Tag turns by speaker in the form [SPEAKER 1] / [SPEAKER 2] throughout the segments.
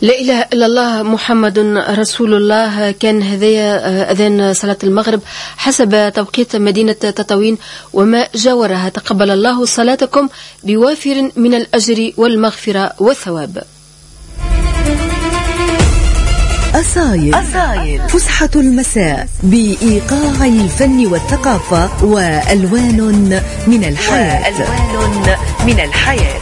[SPEAKER 1] لا إله إلا الله محمد رسول الله. كان هذايا أذان صلاة المغرب حسب توقيت مدينة تطاوين وما جاورها. تقبل الله صلاتكم بوافر من الأجر والمغفرة والثواب.
[SPEAKER 2] أصايل فسحة المساء بإيقاع الفن والثقافة وألوان من الحياة.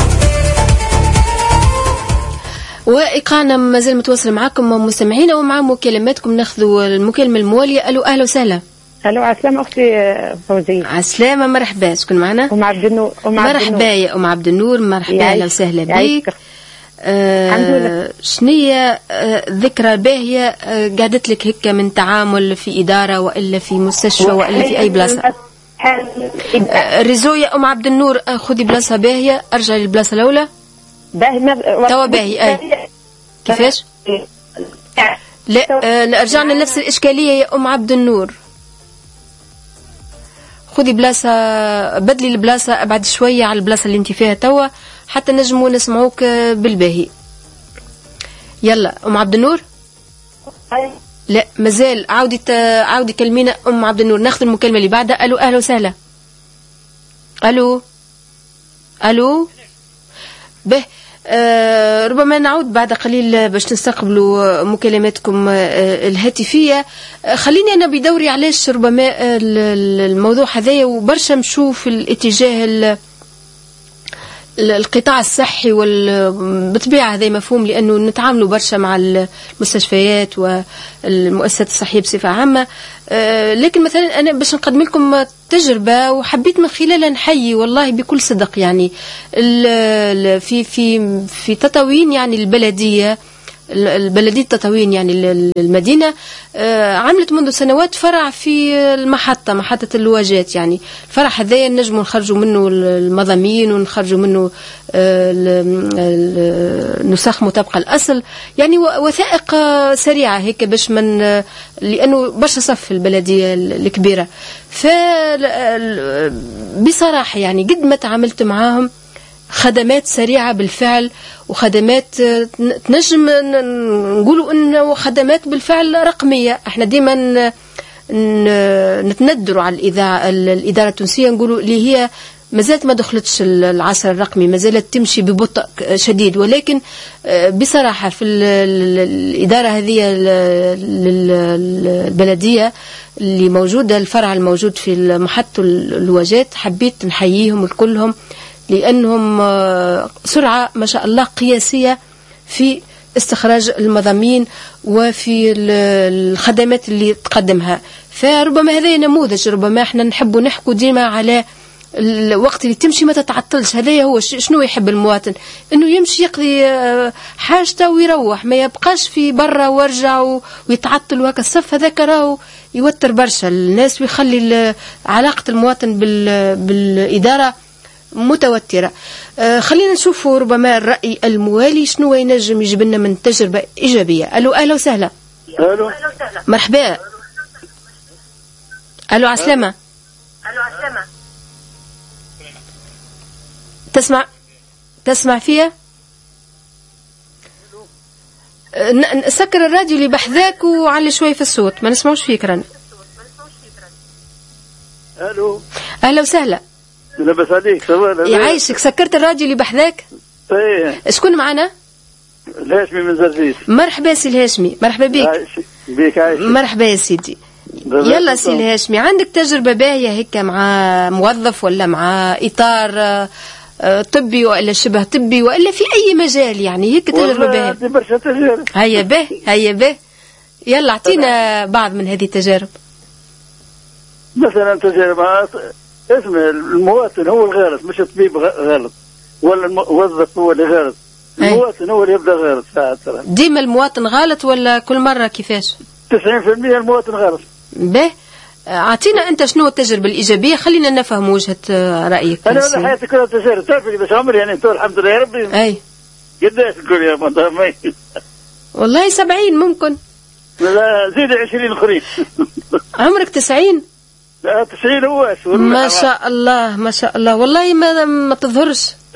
[SPEAKER 1] وإيقاعنا ما زال متواصل معكم مستمعين ومع مكالماتكم. ناخذ المكالمة الموالية. ألو أهلا وسهلا.
[SPEAKER 3] ألو عسلامة أختي فوزية.
[SPEAKER 1] عسلامة مرحبا. شكون معنا؟
[SPEAKER 3] أم عبد النور.
[SPEAKER 1] مرحبا يا أم عبد النور. مرحبا أهلا وسهلا بك. شنية ذكرى باهية قعدت لك هيك من تعامل في إدارة وإلا في مستشفى وإلا في أي بلاصة؟ الريزو يا أم عبد النور خذي بلاصة باهية. أرجع للبلاصة الأولى. توا باهي. أي كيفاش؟ لا رجعنا لنفس الإشكالية يا أم عبد النور. خذي بلاصة بدلي البلاصة أبعد شوية على البلاصة اللي انت فيها توا حتى نجموا نسمعوك بالباهي. يلا أم عبد النور. لا مازال. عاودي كلمينا أم عبد النور. ناخذ المكالمة اللي بعدها. ألو أهلا وسهلا. ألو به. ربما نعود بعد قليل باش نستقبلوا مكالماتكم الهاتفية. خليني أنا بدوري علاش ربما الموضوع هذايا وبرشا نشوف الاتجاه القطاع الصحي بالطبيعة هذا مفهوم لأنه نتعاملوا برشا مع المستشفيات والمؤسسات الصحية بصفة عامة. لكن مثلا أنا باش نقدم لكم تجربة وحبيت من خلالها نحيي والله بكل صدق يعني في تطاوين يعني البلدية تطاوين يعني المدينة عملت منذ سنوات فرع في محطة اللواجات. يعني الفرع هذا نجموا نخرجوا منه المضامين ونخرجوا منه نسخ مطابقة الأصل يعني وثائق سريعة هيك باش لأنه برشا صف البلدية الكبيرة. بصراحة يعني قد ما تعاملت معاهم خدمات سريعة بالفعل وخدمات تنجم نقولوا انه خدمات بالفعل رقمية. احنا ديما نتندروا على الإدارة التونسية نقولوا اللي هي مازالت ما دخلتش العصر الرقمي مازالت تمشي ببطء شديد. ولكن بصراحة في الإدارة هذه البلدية اللي موجودة الفرع الموجود في محطة الواجات حبيت نحييهم الكلهم لأنهم سرعة ما شاء الله قياسية في استخراج المضامين وفي الخدمات اللي تقدمها. فربما هذا نموذج. ربما احنا نحب نحكوا ديما على الوقت اللي تمشي ما تتعطلش. هذا هو شنو يحب المواطن انه يمشي يقضي حاجته ويروح ما يبقاش في برا وارجع ويتعطل وهكا. الصف هذاك راهو يوتر برشا الناس ويخلي علاقة المواطن بالإدارة متوترة. خلينا نشوفوا ربما الرأي الموالي شنو ينجم يجيب لنا من تجربة إيجابية. ألو أهلا وسهلا. مرحبا. ألو عسلامة. تسمع فيها؟ سكر الراديو اللي بحذاك وعلي شوي في الصوت ما نسمعوش فيك رانا.
[SPEAKER 4] ألو
[SPEAKER 1] أهلا وسهلا.
[SPEAKER 4] لاباس عليك؟
[SPEAKER 1] يعيشك. سكرت الراديو اللي بحذاك؟
[SPEAKER 4] ايه.
[SPEAKER 1] شكون معنا؟
[SPEAKER 4] الهاشمي من زرزيس.
[SPEAKER 1] مرحبا سي الهاشمي. مرحبا بك.
[SPEAKER 4] عايشك.
[SPEAKER 1] مرحبا يا سيدي. يلا سي الهاشمي عندك تجربة باهية هيك مع موظف ولا مع إطار طبي ولا شبه طبي ولا في أي مجال يعني هيك تجربة باهية؟
[SPEAKER 4] برشا تجارب.
[SPEAKER 1] هيا به يلا اعطينا بعض من هذه التجارب.
[SPEAKER 4] مثلا تجارب اسم المواطن هو الغلط مش الطبيب غلط ولا الموظف هو اللي غلط. المواطن هو اللي يبدا غلط ساعات.
[SPEAKER 1] ديما المواطن غلط ولا كل مرة كيفاش؟
[SPEAKER 4] 90% المواطن غلط.
[SPEAKER 1] به اعطينا انت شنو التجربة الإيجابية خلينا نفهم وجهة رأيك.
[SPEAKER 4] انا ولا حياتي كلها تجارب. تعرفي باش عمري يعني تو الحمد لله يا ربي.
[SPEAKER 1] اي
[SPEAKER 4] قداش نقول يا مدام؟
[SPEAKER 1] والله 70 ممكن.
[SPEAKER 4] لا زيد 20 اخرين.
[SPEAKER 1] عمرك 90؟
[SPEAKER 4] لا 90 هواش.
[SPEAKER 1] ما شاء الله ما شاء الله والله ما تظهرش.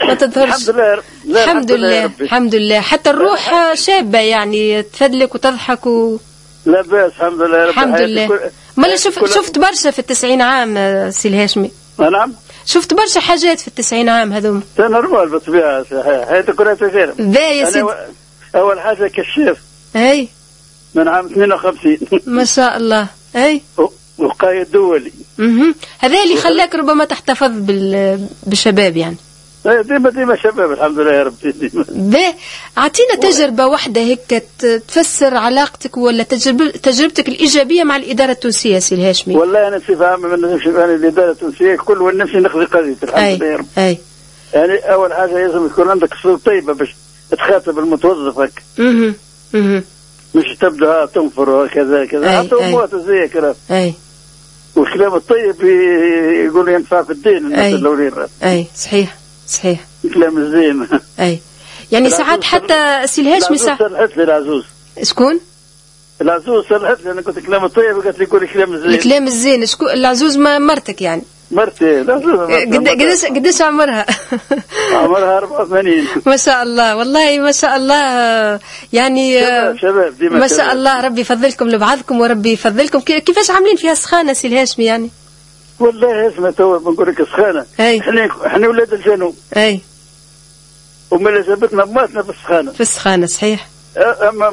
[SPEAKER 1] ما تظهرش. الحمد لله الحمد لله. حتى الروح شابة يعني تفدلك وتضحك
[SPEAKER 4] لا بأس الحمد لله.
[SPEAKER 1] الحمد لله. ما شفت برشا في 90 عام سي الهاشمي.
[SPEAKER 4] نعم
[SPEAKER 1] شفت برشا حاجات في 90 عام هذوم.
[SPEAKER 4] نورمال بالطبيعة حياتك كلها تجارب.
[SPEAKER 1] باهي يا سيدي.
[SPEAKER 4] أول حاجة كشاف.
[SPEAKER 1] أي.
[SPEAKER 4] من عام 52.
[SPEAKER 1] ما شاء الله. أي.
[SPEAKER 4] وقايد دولي.
[SPEAKER 1] هذا اللي خلاك ربما تحتفظ بالشباب يعني.
[SPEAKER 4] ديما شباب الحمد لله يا ربي ديما.
[SPEAKER 1] باهي اعطينا تجربة واحدة هيك تفسر علاقتك ولا تجربتك الإيجابية مع الإدارة التونسية سي الهاشمي.
[SPEAKER 4] والله أنا بصفة عامة من نمشي أنا الإدارة التونسية كل ونمشي نقضي قضية الحمد لله يا رب.
[SPEAKER 1] أي.
[SPEAKER 4] يعني أول حاجة لازم يكون عندك أسلوب طيبة باش تخاطب المتوظف هك. مش تبدأ تنفر وكذا كذا. حتى مواطن زي كذا.
[SPEAKER 1] أي.
[SPEAKER 4] والكلام الطيب يقول ينفع في الدين الناس الأولين.
[SPEAKER 1] أي صحيح صحيح.
[SPEAKER 4] الكلام الزين.
[SPEAKER 1] أي. يعني ساعات حتى سي الهاشمي ساعات.
[SPEAKER 4] العزوز لي العزوز.
[SPEAKER 1] شكون؟
[SPEAKER 4] العزوز سلحت لي أنا كنت كلام الطيب وقالت لي قولي كلام الزين.
[SPEAKER 1] الكلام الزين شكون العزوز؟ مرتك يعني.
[SPEAKER 4] مرتي
[SPEAKER 1] قديش عمرها؟
[SPEAKER 4] عمرها 84.
[SPEAKER 1] ما شاء الله والله ما شاء الله يعني
[SPEAKER 4] شباب ديما
[SPEAKER 1] ما شاء الله. ربي يفضلكم لبعضكم وربي يفضلكم. كيفاش عاملين فيها سخانة سي الهاشمي يعني؟
[SPEAKER 4] والله اسمع تو بنقول لك سخانة. احنا ولاد الجنوب.
[SPEAKER 1] اي.
[SPEAKER 4] ومن اللي جابتنا ماتنا في السخانة.
[SPEAKER 1] في السخانة صحيح.
[SPEAKER 4] اما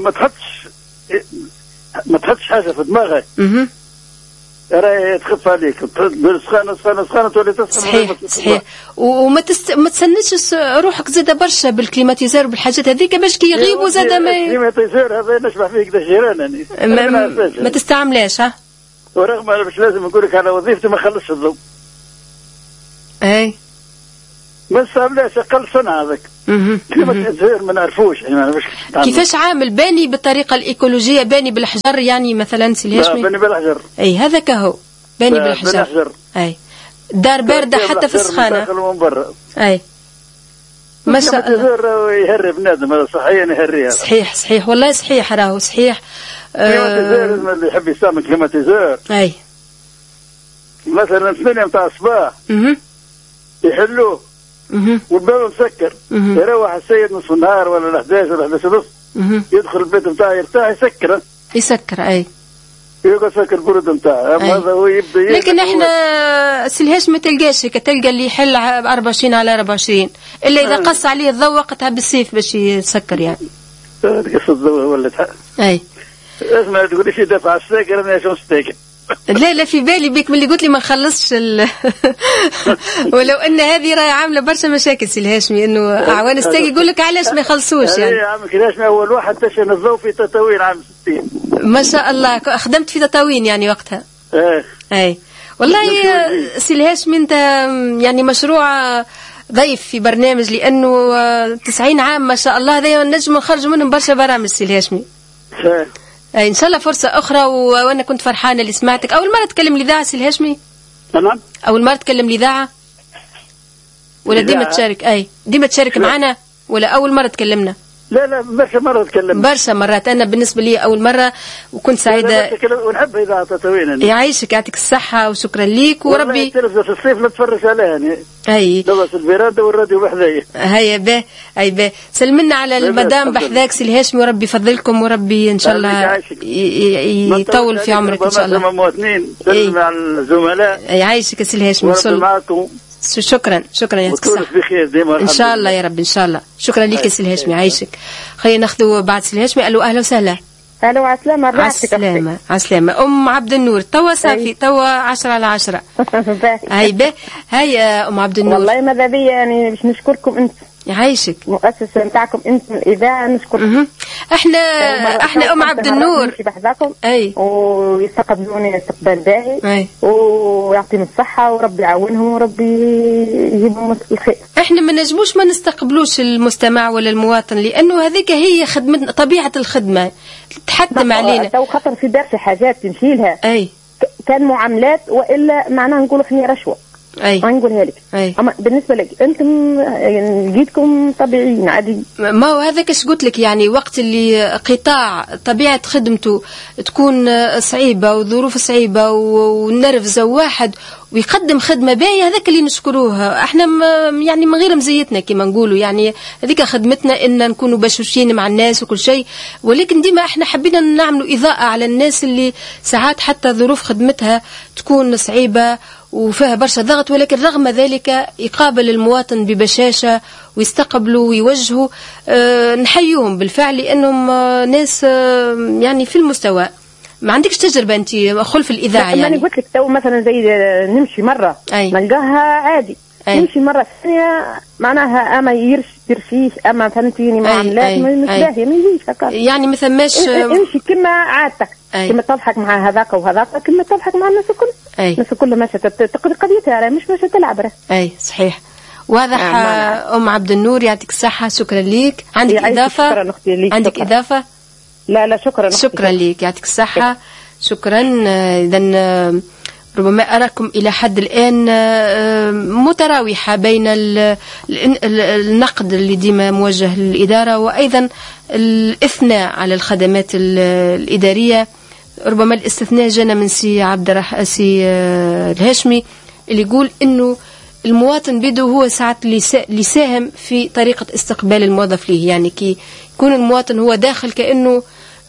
[SPEAKER 4] ما تحطش حاجة في دماغك. راهي تخف عليك تقول سخانة تولي تسخن.
[SPEAKER 1] صحيح صحيح. وما ما تسنش روحك زاده برشا بالكليماتيزور بالحاجات هذيك باش كي يغيبوا زاده ما
[SPEAKER 4] الكليماتيزور هذا نشبح فيك ده جيران يعني
[SPEAKER 1] ما تستعملاش. ها
[SPEAKER 4] ورغم انا مش لازم نقول لك على وظيفتي ما خلصش الضوء.
[SPEAKER 1] اي
[SPEAKER 4] ما نستعملهاش اقل صنعه هذاك. كليماتيزور ما نعرفوش يعني
[SPEAKER 1] كيفاش عامل باني بالطريقه الايكولوجيه باني بالحجر يعني مثلا سي الهاشمي.
[SPEAKER 4] باني بالحجر.
[SPEAKER 1] اي هذاك هو باني بالحجر. اي دار بارده حتى في السخانه. اي
[SPEAKER 4] ما شاء الله. يهرب بنادم هذا صحيا يهريها.
[SPEAKER 1] صحيح صحيح والله صحيح راهو صحيح.
[SPEAKER 4] كليماتيزور اللي يحب يستعمل كليماتيزور.
[SPEAKER 1] اي
[SPEAKER 4] مثلا 8 متاع الصباح يحلوه والباب مسكر. يروح السيد نصف النهار ولا 11 ولا 11 ونص يدخل البيت متاعه يرتاح يسكر. اي يقعد سكر برد متاعه. هذا هو يبدا
[SPEAKER 1] لكن احنا سي الهاشمي ما تلقاش تلقى اللي يحل 24 على 24 الا اذا قص عليه الضوء وقتها بالسيف باش يسكر يعني.
[SPEAKER 4] قص الضوء ولا
[SPEAKER 1] اي
[SPEAKER 4] اسمع تقول شي دافع على الساكر انا شو مستاكر.
[SPEAKER 1] لا في بالي بك من اللي قلت لي ما نخلصش ولو ان هذه راهي عامله برشا مشاكل سي الهاشمي انه اعوان استاقي يقول لك علاش ما يخلصوش يعني.
[SPEAKER 4] عامل كلاش اول واحد تشن الضوء في تطاوين عام 60.
[SPEAKER 1] ما شاء الله خدمت في تطاوين يعني وقتها. اي والله سي الهاشمي انت يعني مشروع ضيف في برنامج لانه 90 عام ما شاء الله هذا نجم نخرج منهم برشا برامج سي الهاشمي. ان شاء الله فرصه اخرى. وانا كنت فرحانه اللي سمعتك. اول مره تكلم الاذاعه سي الهاشمي؟
[SPEAKER 4] تمام.
[SPEAKER 1] اول مره تكلم الاذاعه ولا ديما تشارك؟ ديما تشارك معنا ولا اول مره تكلمنا؟
[SPEAKER 4] لا برشا مرة تكلمنا.
[SPEAKER 1] برشا مرات. أنا بالنسبة لي أول مرة وكنت سعيدة.
[SPEAKER 4] ونحب إذاعة تطاوين.
[SPEAKER 1] يعيشك يعطيك الصحة وشكرا ليك وربي.
[SPEAKER 4] التلفزة في الصيف نتفرج عليها يعني.
[SPEAKER 1] أي.
[SPEAKER 4] لبس الفيراندا والراديو بحذايا.
[SPEAKER 1] هيا به أي به. سلمنا على المدام بحذاك سي الهاشمي وربي يفضلكم وربي إن شاء الله يطول في عمرك إن شاء الله.
[SPEAKER 4] مواطنين سلم على الزملاء.
[SPEAKER 1] يعيشك سي الهاشمي.
[SPEAKER 4] معكم.
[SPEAKER 1] شكرا يعطيك الصحة إن شاء الله يا رب إن شاء الله. شكرا لك يا سي الهاشمي يعيشك. خلينا ناخذوا بعد سي الهاشمي. ألو أهلا وسهلا.
[SPEAKER 3] ألو عسلامة.
[SPEAKER 1] عسلامة أم عبد النور. توا صافي توا 10 على 10. هاي به هاي أم عبد النور.
[SPEAKER 3] والله ماذا بيا يعني باش نشكركم أنت.
[SPEAKER 1] يعيشك.
[SPEAKER 3] مؤسسة نتاعكم أنت الإذاعة نشكركم.
[SPEAKER 1] احنا أم عبد النور.
[SPEAKER 3] أي. ويستقبلوني استقبال باهي. ويعطيهم الصحة وربي يعاونهم وربي يجيبهم الخير.
[SPEAKER 1] احنا ما نجموش ما نستقبلوش المستمع ولا المواطن لأنه هذيك هي خدمة طبيعة الخدمة تحتم علينا.
[SPEAKER 3] تو خطر في درس حاجات تمشي لها. كان معاملات وإلا معناها نقول هي رشوة. نقولها لك. اما بالنسبه لك انتم لقيتكم طبيعيين عادي.
[SPEAKER 1] ما هو هذا كاش قلت لك يعني وقت اللي قطاع طبيعه خدمته تكون صعيبه وظروف صعيبه والنرفزه واحد ويقدم خدمة باهية، هذاك اللي نشكروها. احنا يعني من غير مزيتنا كما نقولوا، يعني هذيك خدمتنا ان نكونوا بشوشين مع الناس وكل شيء، ولكن ديما احنا حبينا نعملوا إضاءة على الناس اللي ساعات حتى ظروف خدمتها تكون صعيبة وفيها برشا ضغط، ولكن رغم ذلك يقابل المواطن ببشاشة ويستقبلوا ويوجهوا. نحيوهم بالفعل لأنهم ناس يعني في المستوى. ما عندكش تجربة أنت خلف الإذاعة؟ يعني
[SPEAKER 3] أنا قلت لك تو مثلا زي نمشي مرة نلقاها عادي، نمشي مرة ثانية معناها أما يرشيش أما فهمتيني معاملات مش باهية ما يجيش هكا.
[SPEAKER 1] يعني ما ثماش
[SPEAKER 3] امشي كما عادتك، كما تضحك مع هذاك وهذاك، كما تضحك مع الناس الكل. الناس الكل ماشية تقضي قضيتها، راه مش ماشية تلعب.
[SPEAKER 1] أي صحيح، واضح. أم عبد النور يعطيك الصحة، شكرا ليك. عندك إضافة؟
[SPEAKER 3] شكرا أختي ليك.
[SPEAKER 1] عندك
[SPEAKER 3] شكرا.
[SPEAKER 1] إضافة؟
[SPEAKER 3] لا شكرا أختي.
[SPEAKER 1] شكرا ليك، يعطيك الصحة. شكرا. إذن ربما أراكم إلى حد الآن متراوحة بين النقد اللي ديما موجه للإدارة وأيضا الإثناء على الخدمات الإدارية. ربما الاستثناء جانا من سي الهاشمي اللي يقول إنه المواطن بيده هو ساعات اللي يساهم في طريقة استقبال الموظف ليه، يعني كي يكون المواطن هو داخل كأنه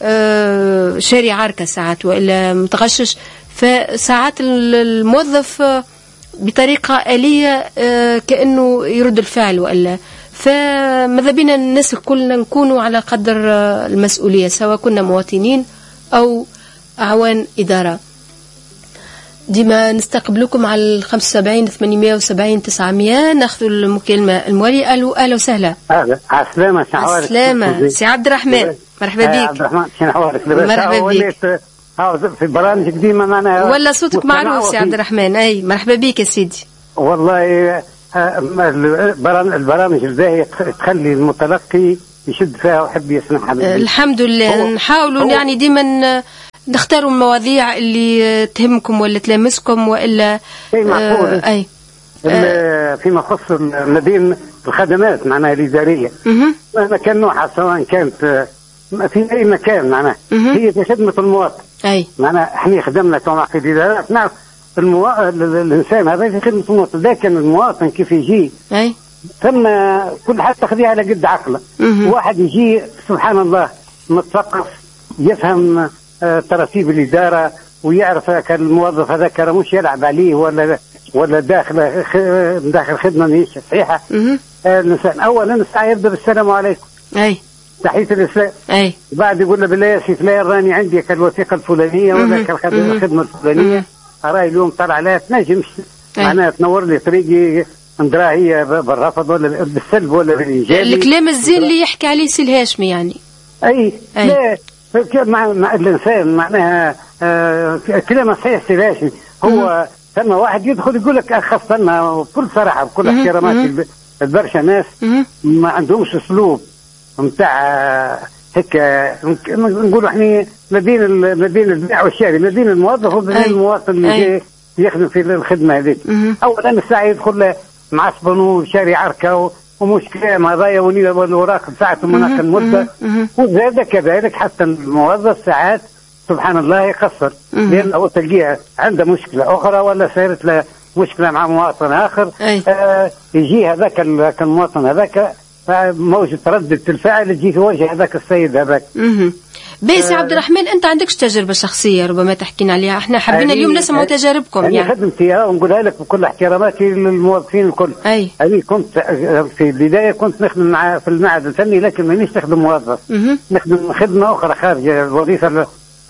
[SPEAKER 1] شاري عركة ساعات وإلا متغشش، فساعات الموظف بطريقة آلية كأنه يرد الفعل وإلا. فماذا بينا الناس كلنا نكونوا على قدر المسؤولية، سواء كنا مواطنين أو أعوان إدارة. ديما نستقبلكم على 75 870 900. ناخذ المكالمة الموالية. ألو أهلا وسهلا.
[SPEAKER 5] عسلامة.
[SPEAKER 1] عسلامة سي عبد الرحمن، مرحبا بك.
[SPEAKER 5] عبد الرحمن شنو أحوالك؟
[SPEAKER 1] مرحبا بك.
[SPEAKER 5] في برامج قديمة معنا
[SPEAKER 1] ولا صوتك معروف سي عبد الرحمن. أي مرحبا بك يا سيدي.
[SPEAKER 5] والله البرامج الباهية تخلي المتلقي يشد فيها ويحب يسمعها.
[SPEAKER 1] الحمد لله. نحاولوا يعني ديما نختاروا المواضيع اللي تهمكم ولا تلامسكم وإلا
[SPEAKER 5] أي فيما يخص المدينة الخدمات معناها الإدارية مهما كان نوعها، سواء كانت في أي مكان معناها هي خدمة المواطن.
[SPEAKER 1] أي
[SPEAKER 5] معناها احنا خدمنا كما في الإدارات نعرف الإنسان هذا في خدمة المواطن، لكن المواطن كيف يجي
[SPEAKER 1] أي
[SPEAKER 5] ثم كل حد تاخذيها على قد عقله. واحد يجي سبحان الله متثقف يفهم ترتيب الإدارة ويعرف الموظف هذاك مش يلعب عليه ولا داخل خدمة مش صحيحة. الإنسان أولا الساعة يبدأ بالسلام عليكم.
[SPEAKER 1] أي
[SPEAKER 5] تحية الإسلام.
[SPEAKER 1] أي
[SPEAKER 5] بعد يقول له بالله يا سي فلان راني عندي الوثيقة الفلانية ولا الخدمة الفلانية أراي اليوم طلع عليها تنجمش معناها تنور لي طريقي ندرا هي بالرفض ولا بالسلب ولا بالإيجاب.
[SPEAKER 1] الكلام الزين اللي يحكي عليه سي الهاشمي يعني.
[SPEAKER 5] أي لا مع الإنسان معناها كلام صحيح سي الهاشمي. هو ثم واحد يدخل يقول لك خاصة بكل صراحة بكل احترامات البرشا ناس ما عندهمش أسلوب متاع هيك نقولوا احنا مدينة البيع والشراء، مدينة الموظف ومدينة المواطن اللي يخدم في الخدمة هذيك. أولا الساعة يدخل معصبن وشاري عركة ومشكلة هذايا وليلة والوراق ساعة مناقل المدة وزاد كذلك حتى الموظف ساعات سبحان الله يقصر لأنه تلقيها عنده مشكلة أخرى ولا صارت له مشكلة مع مواطن آخر. يجي هذاك المواطن هذاك موجة ردة الفعل تجي في وجه هذاك السيد هذاك.
[SPEAKER 1] بس عبد الرحمن أنت عندكش تجربة شخصية ربما تحكينا عليها، احنا حابين اليوم نسمع تجاربكم. يعني
[SPEAKER 5] خدمتي ونقولها لك بكل احتراماتي للموظفين الكل. أنا كنت في البداية كنت نخدم في المعهد الفني لكن مانيش نخدم موظف. نخدم خدمة أخرى خارج الوظيفة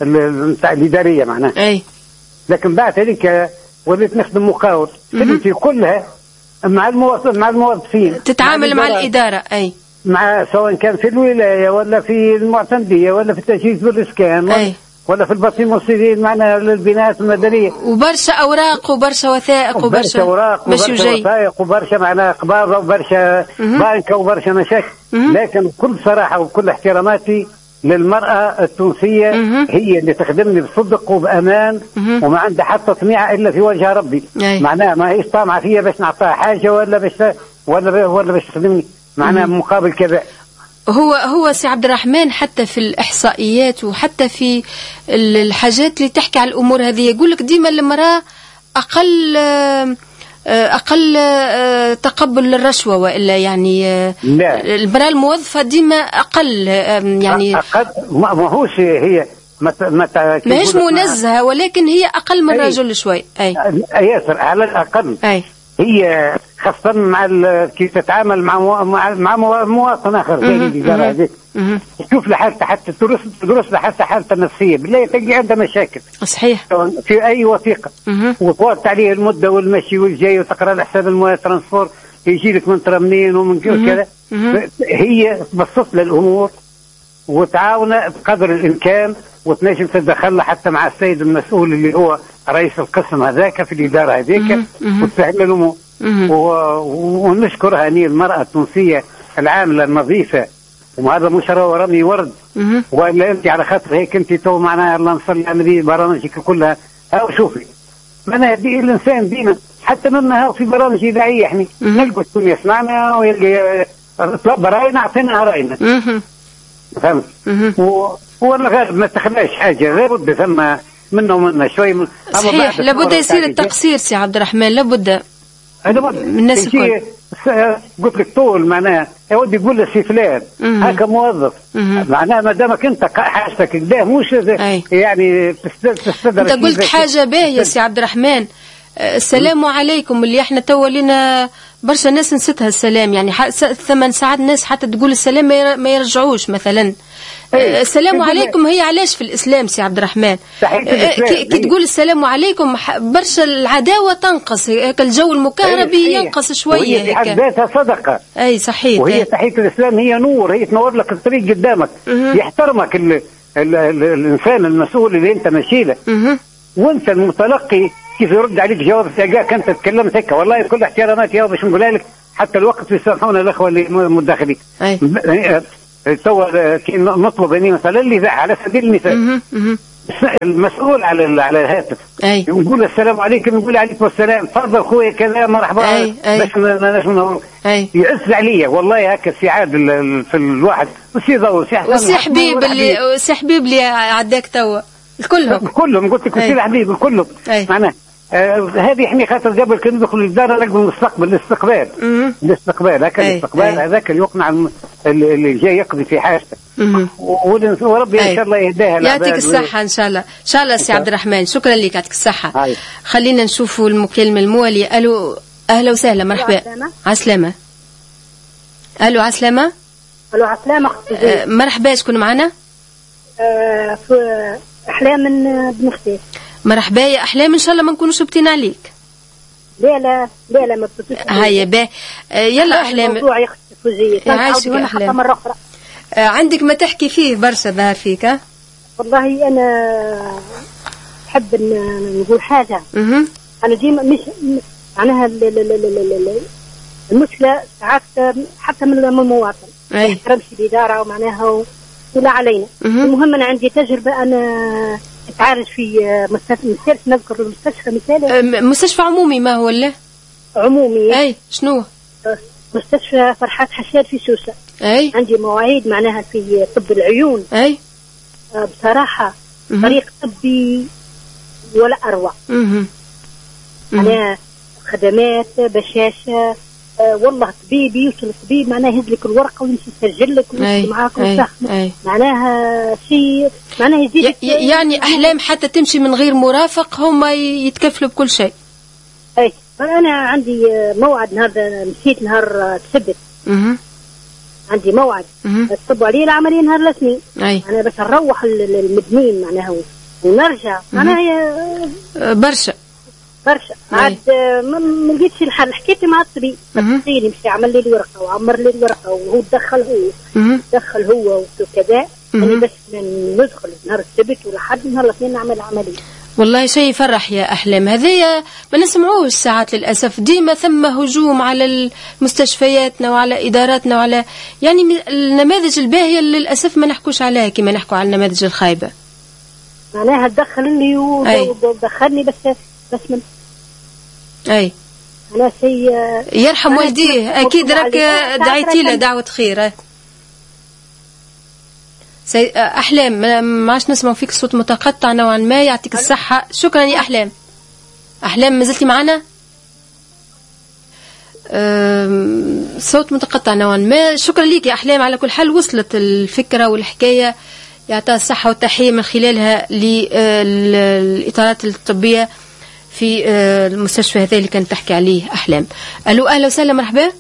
[SPEAKER 5] الإدارية معناها. لكن بعد ذلك وليت نخدم مقاول. خدمتي كلها مع الموظفين
[SPEAKER 1] تتعامل مع الإدارة.
[SPEAKER 5] مع سواء كان في الولاية ولا في المعتمدية ولا في التجهيز بالإسكان ولا في البطيم والسيدين معنا للبنايات المدنية
[SPEAKER 1] وبرشا أوراق وبرشا وثائق وبرشا
[SPEAKER 5] أوراق وبرشا وثائق وبرشا معنا قباضة وبرشا بانكة وبرشا مشاكل. لكن بكل صراحة وبكل احتراماتي للمرأة التونسية هي اللي تخدمني بصدق وبأمان وما عندها حتى طميعة إلا في وجه ربي. معناها ما هيش طامعة فيها باش نعطيها حاجة ولا باش تخدمني معناها مقابل كذا.
[SPEAKER 1] هو سي عبد الرحمن حتى في الإحصائيات وحتى في الحاجات اللي تحكي على الأمور هذه يقول لك ديما المرأة أقل تقبل للرشوة، وإلا يعني المرأة الموظفة ديما أقل يعني
[SPEAKER 5] أقل، ما هوش هي
[SPEAKER 1] ماهيش منزهة، ولكن هي أقل من الرجل شوي. أي
[SPEAKER 5] ياسر على الأقل.
[SPEAKER 1] أي
[SPEAKER 5] هي خاصة مع كيف تتعامل مع مواطن آخر زي الإدارة هذيك، تشوف لحالته حتى تدرس لحالته حالته النفسية، بالله تلقى عندها مشاكل.
[SPEAKER 1] صحيح.
[SPEAKER 5] في أي وثيقة وطوالت عليه المدة والمشي والجاي، وتقرأ الحساب المويه ترانسبور يجي لك من ترى منين ومن كذا. هي تبسط للأمور وتعاون بقدر الإمكان، وتنجم تتدخل حتى مع السيد المسؤول اللي هو رئيس القسم هذاك في الإدارة هذيك، وتسهل الأمور. ونشكر هذه المرأة التونسية العاملة النظيفة، وهذا مش رمي ورد، ولا أنت على خاطر هيك أنت تو معناها اللهم صل على النبي برامجك كلها. هاو شوفي معناها دي الإنسان ديما حتى منها في برامج إذاعية احنا نلقى الكل يسمعنا ويلقى طلب راينا أعطينا راينا. فهمت؟ والله غالب ما تخلاش حاجة، لابد ثم منه ومنه شوي
[SPEAKER 1] صحيح، لابد يصير التقصير سي عبد الرحمن، لابد من الناس الكل.
[SPEAKER 5] قلت لك طول معناها يا ودي يقول له سي فلان هكا موظف، معناها ما دامك انت حاجتك كده مش يعني تستدرك.
[SPEAKER 1] انت قلت حاجة باهية سي عبد الرحمن، السلام عليكم اللي احنا تو لنا برشا ناس نسيتها السلام، يعني 8 ساعات ناس حتى تقول السلام ما يرجعوش مثلا. السلام عليكم هي علاش في الإسلام سي عبد الرحمن؟ كي تقول السلام عليكم برشا العداوة تنقص، هيك الجو المكهربي ينقص شوية.
[SPEAKER 5] وهي في حد ذاتها صدقة.
[SPEAKER 1] أي صحيح.
[SPEAKER 5] وهي تحية الإسلام هي نور، هي تنور لك الطريق قدامك، يحترمك الإنسان المسؤول اللي أنت ماشي له، وأنت المتلقي كيف يرد عليك جواب تلقاك أنت تكلمت هيك. والله كل احترامات يا باش نقولها لك حتى الوقت يسامحونا الأخوة اللي متداخلين. توا نطلب يعني مثلا اللي على سبيل المثال المسؤول على الهاتف يقول السلام عليكم، يقول عليكم السلام، تفضل خويا كذا مرحبا، باش ما يعز عليا. والله هكا سعاد في الواحد
[SPEAKER 1] وسي حبيب اللي عداك توا
[SPEAKER 5] كلهم قلت لك وسي حبيب كلهم معناه. هذه احنا خاطر قبل كنا ندخل للدار نقبل الاستقبال هكا الاستقبال هذاك اللي يقنع اللي جاي يقضي في حاجته، وربي ان شاء الله يهداها.
[SPEAKER 1] يعطيك الصحة ان شاء الله. ان شاء الله سي عبد الرحمن، شكرا لك، يعطيك الصحة. خلينا نشوفوا المكالمة الموالية. الو اهلا وسهلا، مرحبا. عسلامة. الو عسلامة.
[SPEAKER 6] الو عسلامة.
[SPEAKER 1] مرحبا، شكون معنا؟
[SPEAKER 6] احلام من بن ختي.
[SPEAKER 1] مرحبا يا أحلام، إن شاء الله ما نكونوش بتين عليك.
[SPEAKER 6] لا ما بتبتش.
[SPEAKER 1] هيا باه يلا أحلام.
[SPEAKER 6] الموضوع يختلف وجيه.
[SPEAKER 1] عايشك أحلام.
[SPEAKER 6] مرة أخرى.
[SPEAKER 1] عندك ما تحكي فيه برشا ظهر فيك. ها
[SPEAKER 6] والله أنا أحب نقول حاجة. أنا ديما مش معناها المشكلة ساعات حتى من المواطن. ما يحترمش الإدارة ومعناها ولا علينا. المهم أنا عندي تجربة، أنا تعالج في مستشفى، نذكر المستشفى مثال
[SPEAKER 1] مستشفى عمومي. ما هو له
[SPEAKER 6] عمومي؟
[SPEAKER 1] اي شنو؟
[SPEAKER 6] مستشفى فرحات حشاد في سوسة.
[SPEAKER 1] اي
[SPEAKER 6] عندي مواعيد معناها في طب العيون.
[SPEAKER 1] اي
[SPEAKER 6] بصراحة طريق طبي ولا أروع. أنا خدمات بشاشة. والله طبيبي يوصل الطبيب معناها يهز لك الورقه ويمشي يسجل لك ويمشي معاك معناها شيء معناها يزيد
[SPEAKER 1] يعني احلام حتى تمشي من غير مرافق هما يتكفلوا بكل شيء.
[SPEAKER 6] اي انا عندي موعد نهار مشيت نهار السبت. عندي موعد الطب عليه العمليه نهار الاثنين. انا بس نروح المدنين معناها ونرجع معناها
[SPEAKER 1] برشا
[SPEAKER 6] عاد ما لقيتش الحل. حكيت مع الطبيب يمشي عمل لي الورقه وعمر لي الورقه وهو دخل هو وكذا. انا بس ندخل نهار السبت ولحد نهار الاثنين نعمل عمليه.
[SPEAKER 1] والله شيء يفرح يا أحلام. هذايا ما نسمعوش ساعات للأسف، ديما ثم هجوم على مستشفياتنا وعلى إداراتنا وعلى يعني النماذج الباهية للأسف ما نحكوش عليها كما نحكوا على النماذج الخايبة.
[SPEAKER 6] معناها تدخل اللي ودخلني بس من
[SPEAKER 1] أي
[SPEAKER 6] أنا شيء
[SPEAKER 1] يرحم والديه. أكيد راك دعيتي له دعوة خير. أحلام ما عادش نسمع فيك، الصوت متقطع نوعا ما. يعطيك الصحة، شكرا يا أحلام. أحلام ما زلتي معنا؟ صوت متقطع نوعا ما. شكرا لك يا أحلام، على كل حال وصلت الفكرة والحكاية، يعطيها الصحة والتحية من خلالها للإطارات الطبية في المستشفى هذا اللي كانت تحكي عليه أحلام. ألو أهلا وسهلا، مرحبا.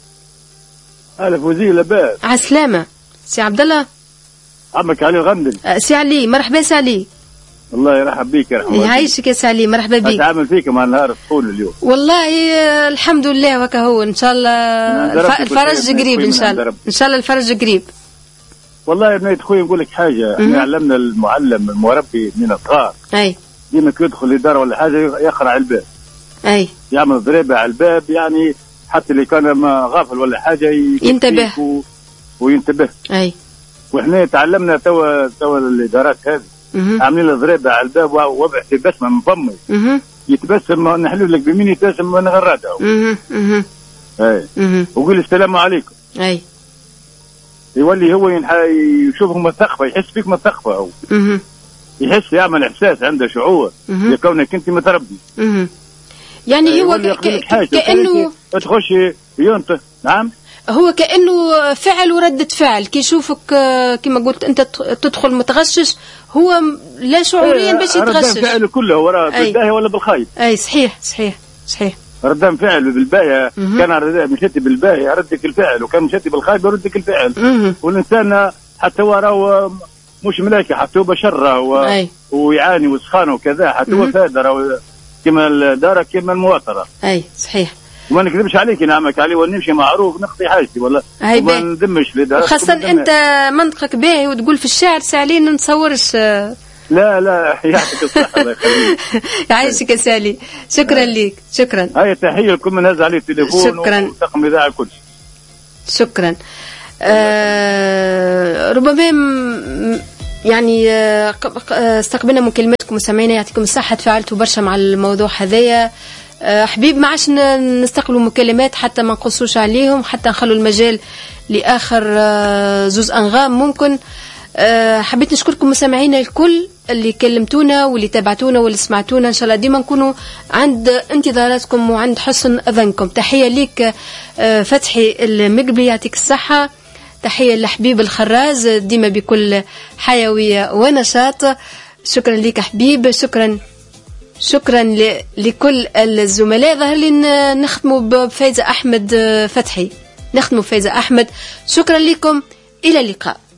[SPEAKER 4] أهلا فوزي، لاباس؟
[SPEAKER 1] عالسلامة سي عبد الله.
[SPEAKER 4] عمك علي الغندل.
[SPEAKER 1] سي علي، مرحبا سي علي.
[SPEAKER 4] الله يرحب بيك، يرحم والديك.
[SPEAKER 1] يعيشك يا سي علي، مرحبا بيك.
[SPEAKER 4] أتعامل فيك مع النهار الطول اليوم.
[SPEAKER 1] والله الحمد لله وكهو، إن شاء الله الفرج قريب، إن شاء الله إن شاء الله الفرج قريب.
[SPEAKER 4] والله يا بنيت خويا نقول لك حاجة، احنا علمنا المعلم المربي من الصغار.
[SPEAKER 1] أي.
[SPEAKER 4] ديما كي يدخل لدار ولا حاجة يقرأ على الباب.
[SPEAKER 1] أي.
[SPEAKER 4] يعمل ضريبة على الباب، يعني حتى اللي كان ما غافل ولا حاجة
[SPEAKER 1] ينتبه
[SPEAKER 4] وينتبه.
[SPEAKER 1] أي.
[SPEAKER 4] واحنا تعلمنا توا الإدارات هذه عاملين له ضريبة على الباب وضع بسمة من فمي. يتبسم نحلو لك بمين يتبسم من غراته. اي. وقول السلام عليكم.
[SPEAKER 1] اي.
[SPEAKER 4] يولي هو يشوفه مثقفة، يحس فيك مثقفة هو. يحس، يعمل احساس، عنده شعور لكونك انت متربي.
[SPEAKER 1] يعني هو كأنه
[SPEAKER 4] تخش ينطق. نعم،
[SPEAKER 1] هو كأنه فعل وردة فعل، كي يشوفك كما قلت انت تدخل متغشش، هو لا شعوريا باش يتغشش.
[SPEAKER 4] ردان فعله كله وراه بالباهي ولا بالخايب.
[SPEAKER 1] اي صحيح.
[SPEAKER 4] ردان فعل بالباهي، كان مشيتي بالباهي يردك الفعل، وكان مشيتي بالخايب يردك الفعل. والانسان حتى هو راهو مش ملاكي، حتى هو بشر ويعاني وسخانه وكذا، حتى هو فادر كما الدار كما المواطنة.
[SPEAKER 1] اي صحيح.
[SPEAKER 4] وما نكذبش عليك، نعمك علي، ونمشي معروف نقضي حاجتي ولا ما ندمش لدار.
[SPEAKER 1] خاصة انت منطقك باهي وتقول في الشعر سالين ما نتصورش.
[SPEAKER 4] لا يعطيك الصحة، الله يخليك.
[SPEAKER 1] يعيشك يا سالي، شكرا ليك، شكرا.
[SPEAKER 4] هاي تحية لكم من هذا عليه التليفون،
[SPEAKER 1] شكرا،
[SPEAKER 4] ورقم إذاعة كل شيء.
[SPEAKER 1] شكرا. ربما يعني استقبلنا مكالماتكم وسمعنا، يعطيكم الصحة، تفاعلتوا برشا مع الموضوع هذايا. حبيب ما عادش نستقبلوا مكالمات حتى ما نقصوش عليهم، حتى نخلوا المجال لآخر زوز أنغام ممكن. حبيت نشكركم مستمعينا الكل اللي كلمتونا واللي تابعتونا واللي سمعتونا. إن شاء الله ديما نكونوا عند انتظاراتكم وعند حسن أذنكم. تحية ليك فتحي المقبلي، يعطيك الصحة. تحية لحبيب الخراز ديما بكل حيوية ونشاط. شكرا لك حبيب، شكرا لكل الزملاء. ظهر لي نختموا بفايزة أحمد فتحي، نختموا بفايزة أحمد. شكرا لكم، إلى اللقاء.